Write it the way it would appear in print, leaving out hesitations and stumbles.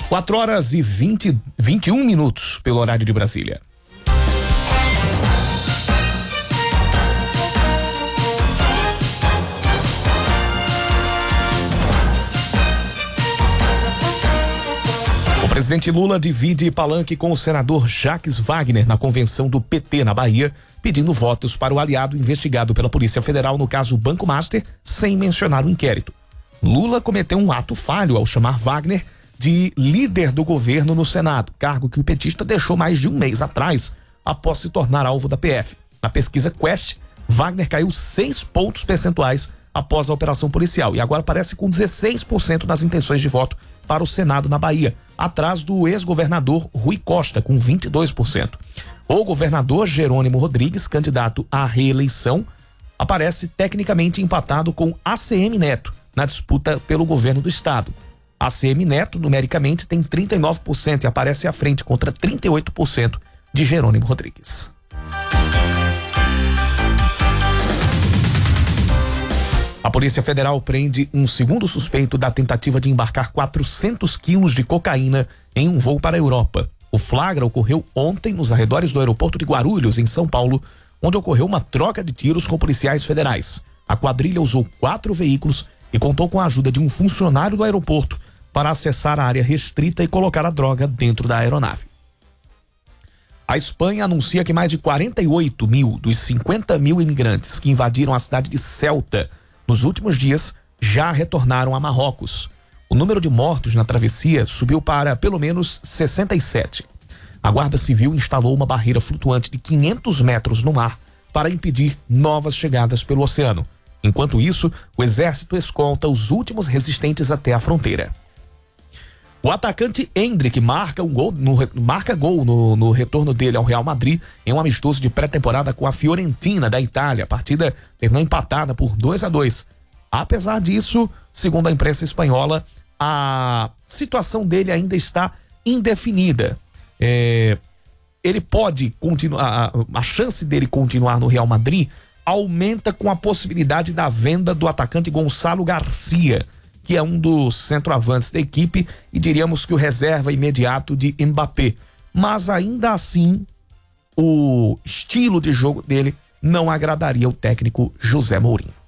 4h21 minutos pelo horário de Brasília. O presidente Lula divide palanque com o senador Jacques Wagner na convenção do PT na Bahia, pedindo votos para o aliado investigado pela Polícia Federal no caso Banco Master, sem mencionar o inquérito. Lula cometeu um ato falho ao chamar Wagner de líder do governo no Senado, cargo que o petista deixou mais de um mês atrás, após se tornar alvo da PF. Na pesquisa Quest, Wagner caiu 6 pontos percentuais após a operação policial e agora aparece com 16% nas intenções de voto para o Senado na Bahia, atrás do ex-governador Rui Costa, com 22%. O governador Jerônimo Rodrigues, candidato à reeleição, aparece tecnicamente empatado com ACM Neto na disputa pelo governo do estado. ACM Neto, numericamente, tem 39% e aparece à frente contra 38% de Jerônimo Rodrigues. A Polícia Federal prende um segundo suspeito da tentativa de embarcar 400 quilos de cocaína em um voo para a Europa. O flagra ocorreu ontem nos arredores do aeroporto de Guarulhos, em São Paulo, onde ocorreu uma troca de tiros com policiais federais. A quadrilha usou 4 veículos e contou com a ajuda de um funcionário do aeroporto para acessar a área restrita e colocar a droga dentro da aeronave. A Espanha anuncia que mais de 48 mil dos 50 mil imigrantes que invadiram a cidade de Ceuta nos últimos dias já retornaram a Marrocos. O número de mortos na travessia subiu para pelo menos 67. A Guarda Civil instalou uma barreira flutuante de 500 metros no mar para impedir novas chegadas pelo oceano. Enquanto isso, o exército escolta os últimos resistentes até a fronteira. O atacante Endrick marca gol no retorno dele ao Real Madrid em um amistoso de pré-temporada com a Fiorentina da Itália. A partida terminou empatada por 2-2. Apesar disso, segundo a imprensa espanhola, a situação dele ainda está indefinida. Ele pode continuar, a chance dele continuar no Real Madrid aumenta com a possibilidade da venda do atacante Gonçalo Garcia, que é um dos centroavantes da equipe e diríamos que o reserva imediato de Mbappé. Mas ainda assim, o estilo de jogo dele não agradaria o técnico José Mourinho.